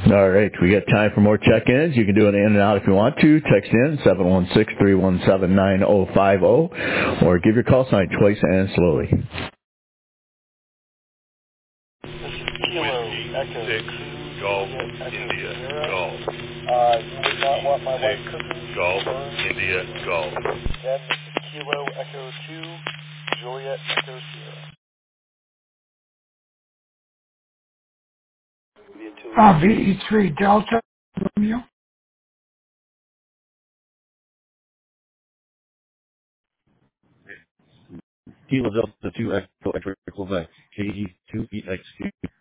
All right, we got time for more check-ins. You can do it in and out if you want to. Text in 716-317-9050 or give your call sign twice and slowly. Kilo Echo 6 Golf India Golf. You would not want my wife cooking. Golf India Golf. Then Kilo Echo 2 Juliet Echo Sierra. VE3 Delta Romeo. Kilo Delta 2 Echo Quebec, KE2 EXQ.